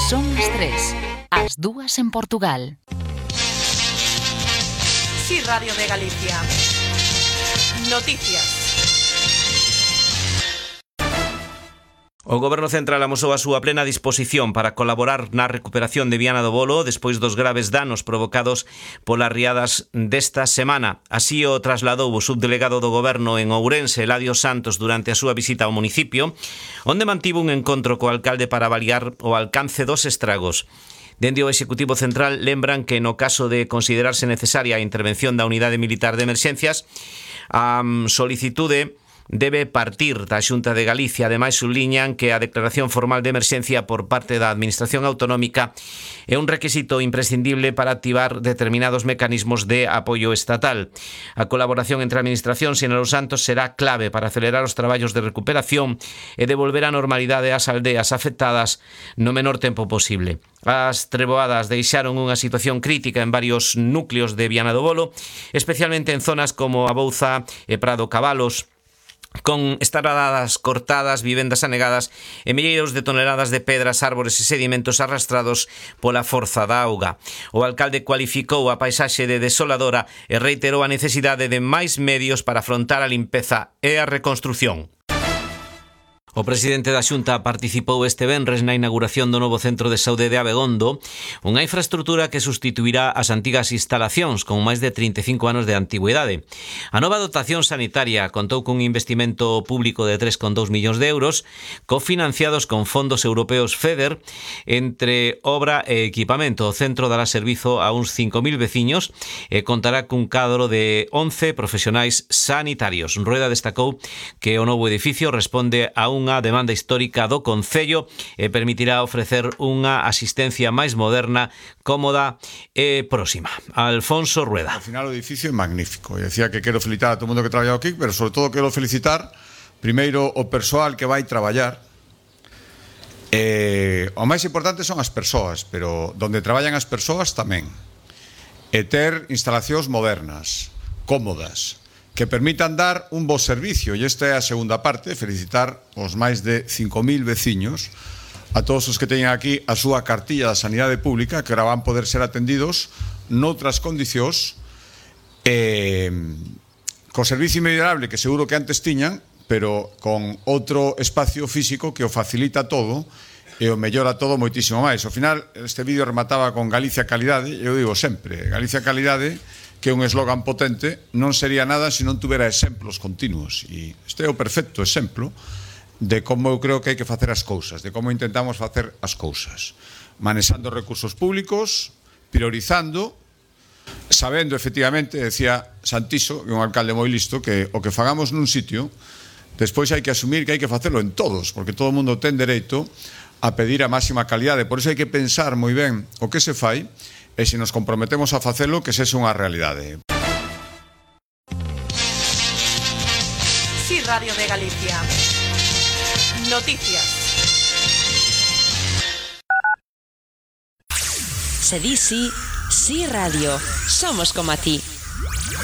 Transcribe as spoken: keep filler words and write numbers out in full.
Son as tres, as dúas en Portugal. Sí, Radio de Galicia. Noticias. O Goberno Central amosou a súa plena disposición para colaborar na recuperación de Viana do Bolo despois dos graves danos provocados polas riadas desta semana. Así o trasladou o subdelegado do Goberno en Ourense, Eladio Santos, durante a súa visita ao municipio, onde mantivo un encontro co alcalde para avaliar o alcance dos estragos. Dende o Executivo Central lembran que no caso de considerarse necesaria a intervención da Unidade Militar de Emerxencias, a solicitude debe partir da Xunta de Galicia. Ademais, subliñan que a declaración formal de emerxencia por parte da Administración Autonómica é un requisito imprescindible para activar determinados mecanismos de apoio estatal. A colaboración entre a Administración, sinalou Santos, será clave para acelerar os traballos de recuperación e devolver a normalidade ás aldeas afectadas no menor tempo posible. As treboadas deixaron unha situación crítica en varios núcleos de Viana do Bolo, especialmente en zonas como a Bouza e Prado Cabalos, con estradadas cortadas, vivendas anegadas e milleiros de toneladas de pedras, árbores e sedimentos arrastrados pola forza da auga. O alcalde cualificou a paisaxe de desoladora e reiterou a necesidade de máis medios para afrontar a limpeza e a reconstrución. O presidente da Xunta participou este venres na inauguración do novo centro de saúde de Abegondo, unha infraestrutura que sustituirá as antigas instalacións con máis de trinta e cinco anos de antigüidade. A nova dotación sanitaria contou cun investimento público de tres coma dous millóns de euros, cofinanciados con fondos europeos FEDER. Entre obra e equipamento, o centro dará servizo a uns cinco mil veciños e contará cun cadro de once profesionais sanitarios. Rueda destacou que o novo edificio responde a un unha demanda histórica do Concello e permitirá ofrecer unha asistencia máis moderna, cómoda e próxima. Alfonso Rueda. Al final o edificio é magnífico. E decía que quero felicitar a todo o mundo que traballa aquí, pero sobre todo quero felicitar primeiro o persoal que vai traballar. Eh, o máis importante son as persoas, pero donde traballan as persoas tamén. E ter instalacións modernas, cómodas, que permitan dar un bo servicio. E esta é a segunda parte, felicitar os máis de cinco mil veciños, a todos os que teñen aquí a súa cartilla da Sanidade Pública, que ahora van poder ser atendidos noutras condicións, eh, co servicio inmediable que seguro que antes tiñan, pero con outro espacio físico que o facilita todo e o mellora todo moitísimo máis. Ao final, este vídeo remataba con Galicia Calidade, e eu digo sempre, Galicia Calidade, que é un eslogan potente, non sería nada se non tuvera exemplos continuos. E este é o perfecto exemplo de como eu creo que hai que facer as cousas, de como intentamos facer as cousas. Manexando recursos públicos, priorizando, sabendo, efectivamente, decía Santiso, que é un alcalde moi listo, que o que fagamos nun sitio, despois hai que asumir que hai que facelo en todos, porque todo o mundo ten dereito a pedir a máxima calidade. Por iso hai que pensar moi ben o que se fai, e se nos comprometemos a facelo, que sexa unha realidade. Sí, Radio de Galicia. Noticias. Se di sí, sí radio. Somos como a ti.